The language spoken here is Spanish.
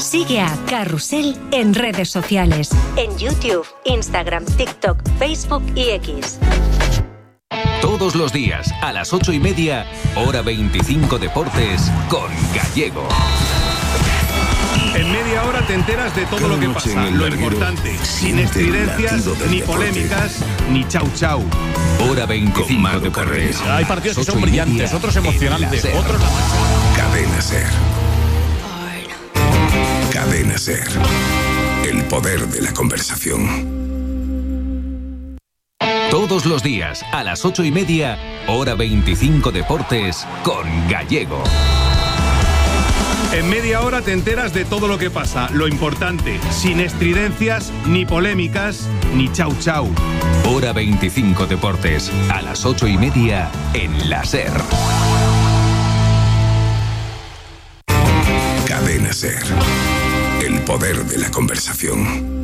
Sigue a Carrusel en redes sociales. En YouTube, Instagram, TikTok, Facebook y X. Todos los días, a las 8:30, hora 25 Deportes, con Gallego. En media hora te enteras de todo lo que pasa, lo importante, sin estridencias, ni polémicas, ni chau chau. Hora 25 Deportes. Hay partidos que son brillantes, otros emocionantes, otros... Cadena Ser. Cadena Ser. El poder de la conversación. Todos los días, a las 8:30, hora 25 Deportes, con Gallego. En media hora te enteras de todo lo que pasa, lo importante, sin estridencias, ni polémicas, ni chau chau. Hora 25 Deportes, a las 8:30, en la Ser. Cadena Ser. El poder de la conversación.